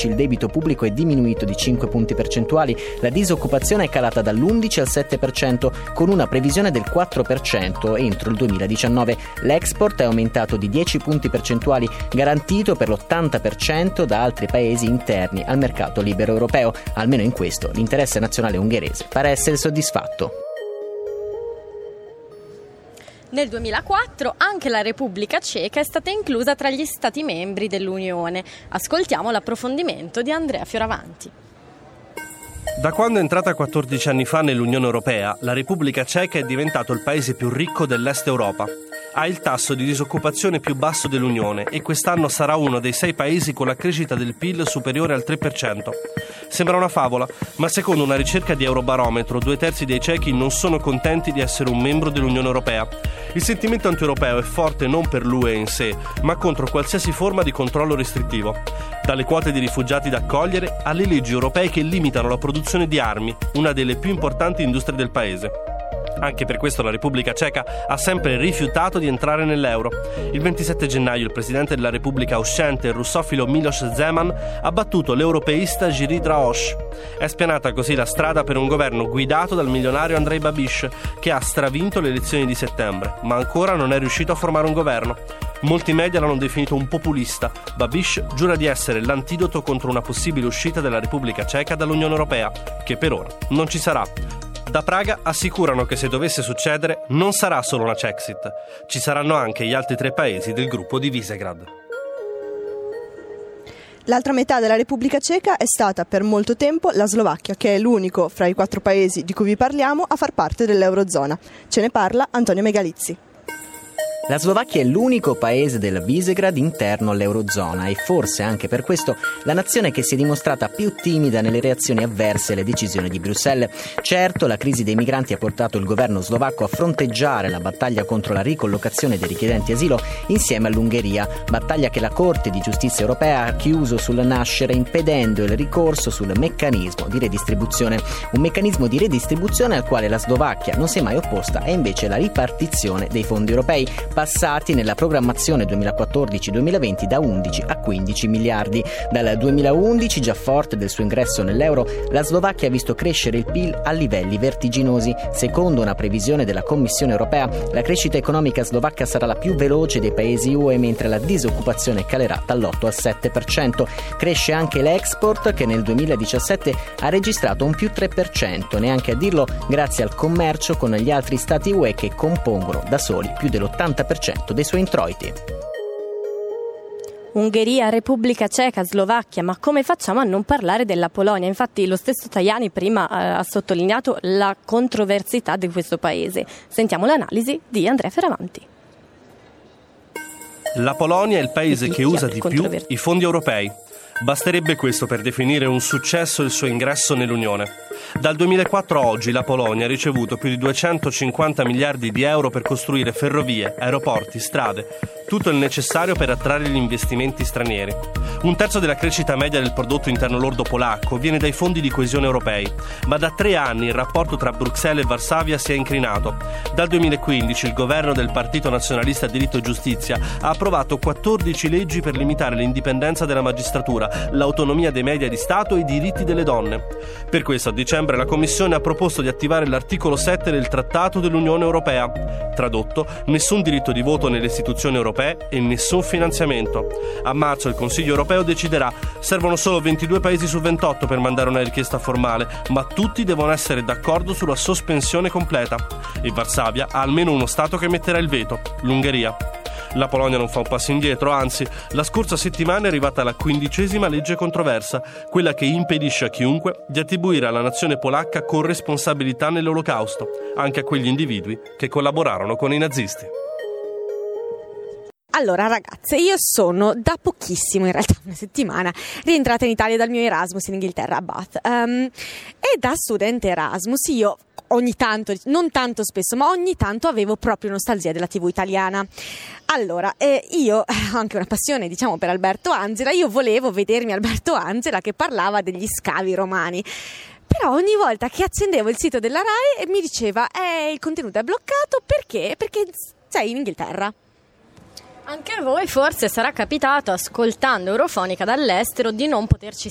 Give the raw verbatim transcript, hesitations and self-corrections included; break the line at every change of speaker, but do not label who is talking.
duemilaquattordici il debito pubblico è diminuito di cinque punti percentuali, la disoccupazione è calata dall'undici al sette per cento con una previsione del quattro per cento entro il duemiladiciannove. L'export è aumentato di dieci punti percentuali, garantito per l'ottanta per cento da altri paesi interni al mercato libero europeo. Almeno in questo l'interesse nazionale ungherese pare essere soddisfatto.
Nel duemilaquattro anche la Repubblica Ceca è stata inclusa tra gli Stati membri dell'Unione. Ascoltiamo l'approfondimento di Andrea Fioravanti.
Da quando è entrata quattordici anni fa nell'Unione Europea, la Repubblica Ceca è diventato il paese più ricco dell'Est Europa. Ha il tasso di disoccupazione più basso dell'Unione e quest'anno sarà uno dei sei paesi con la crescita del P I L superiore al tre per cento. Sembra una favola, ma secondo una ricerca di Eurobarometro, due terzi dei cechi non sono contenti di essere un membro dell'Unione Europea. Il sentimento anti-europeo è forte non per l'U E in sé, ma contro qualsiasi forma di controllo restrittivo. Dalle quote di rifugiati da accogliere alle leggi europee che limitano la produzione di armi, una delle più importanti industrie del paese. Anche per questo la Repubblica Ceca ha sempre rifiutato di entrare nell'euro. Il ventisette gennaio il presidente della Repubblica uscente, il russofilo Miloš Zeman, ha battuto l'europeista Jiří Draghi. È spianata così la strada per un governo guidato dal milionario Andrej Babiš, che ha stravinto le elezioni di settembre, ma ancora non è riuscito a formare un governo. Molti media l'hanno definito un populista. Babiš giura di essere l'antidoto contro una possibile uscita della Repubblica Ceca dall'Unione Europea, che per ora non ci sarà. Da Praga assicurano che se dovesse succedere non sarà solo una Cexit, ci saranno anche gli altri tre paesi del gruppo di Visegrad.
L'altra metà della Repubblica Ceca è stata per molto tempo la Slovacchia, che è l'unico fra i quattro paesi di cui vi parliamo a far parte dell'Eurozona. Ce ne parla Antonio Megalizzi.
La Slovacchia è l'unico paese del Visegrad interno all'Eurozona e forse anche per questo la nazione che si è dimostrata più timida nelle reazioni avverse alle decisioni di Bruxelles. Certo, la crisi dei migranti ha portato il governo slovacco a fronteggiare la battaglia contro la ricollocazione dei richiedenti asilo insieme all'Ungheria, battaglia che la Corte di Giustizia europea ha chiuso sul nascere impedendo il ricorso sul meccanismo di redistribuzione. Un meccanismo di redistribuzione al quale la Slovacchia non si è mai opposta è invece la ripartizione dei fondi europei, passati nella programmazione duemilaquattordici duemilaventi da undici a quindici miliardi. Dal duemilaundici, già forte del suo ingresso nell'euro, la Slovacchia ha visto crescere il P I L a livelli vertiginosi. Secondo una previsione della Commissione europea, la crescita economica slovacca sarà la più veloce dei paesi U E, mentre la disoccupazione calerà dall'otto al sette per cento. Cresce anche l'export, che nel duemiladiciassette ha registrato un più tre per cento, neanche a dirlo grazie al commercio con gli altri stati U E che compongono da soli più dell'ottanta per cento dei suoi introiti.
Ungheria, Repubblica Ceca, Slovacchia, ma come facciamo a non parlare della Polonia? Infatti lo stesso Tajani prima eh, ha sottolineato la controversità di questo paese. Sentiamo l'analisi di Andrea Fioravanti.
La Polonia è il paese che usa di più i fondi europei. Basterebbe questo per definire un successo il suo ingresso nell'Unione. Dal duemilaquattro a oggi la Polonia ha ricevuto più di duecentocinquanta miliardi di euro per costruire ferrovie, aeroporti, strade, tutto il necessario per attrarre gli investimenti stranieri. Un terzo della crescita media del prodotto interno lordo polacco viene dai fondi di coesione europei, ma da tre anni il rapporto tra Bruxelles e Varsavia si è incrinato. Dal duemilaquindici il governo del Partito Nazionalista Diritto e Giustizia ha approvato quattordici leggi per limitare l'indipendenza della magistratura, l'autonomia dei media di Stato e i diritti delle donne. Per questo a dicembre la Commissione ha proposto di attivare l'articolo sette del Trattato dell'Unione Europea. Tradotto, nessun diritto di voto nelle istituzioni europee e nessun finanziamento. A marzo il Consiglio europeo deciderà. Servono solo ventidue paesi su ventotto per mandare una richiesta formale, ma tutti devono essere d'accordo sulla sospensione completa. E Varsavia ha almeno uno Stato che metterà il veto, l'Ungheria. La Polonia non fa un passo indietro, anzi, la scorsa settimana è arrivata la quindicesima legge controversa, quella che impedisce a chiunque di attribuire alla nazione polacca corresponsabilità nell'Olocausto, anche a quegli individui che collaborarono con i nazisti.
Allora ragazze, io sono da pochissimo, in realtà una settimana, rientrata in Italia dal mio Erasmus in Inghilterra a Bath, um, e da studente Erasmus io ogni tanto, non tanto spesso, ma ogni tanto avevo proprio nostalgia della tivù italiana. Allora, eh, io ho anche una passione, diciamo, per Alberto Angela. Io volevo vedermi Alberto Angela che parlava degli scavi romani. Però ogni volta che accendevo il sito della Rai mi diceva eh, il contenuto è bloccato perché? Perché sei in Inghilterra.
Anche a voi forse sarà capitato, ascoltando Eurofonica dall'estero, di non poterci